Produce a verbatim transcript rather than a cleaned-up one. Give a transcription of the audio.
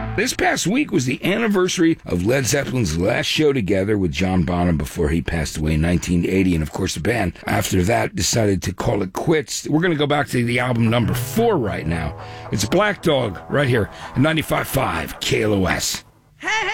This past week was the anniversary of Led Zeppelin's last show together with John Bonham before he passed away in nineteen eighty. And, of course, the band, after that, decided to call it quits. We're going to go back to the album number four right now. It's Black Dog right here at ninety-five point five K L O S.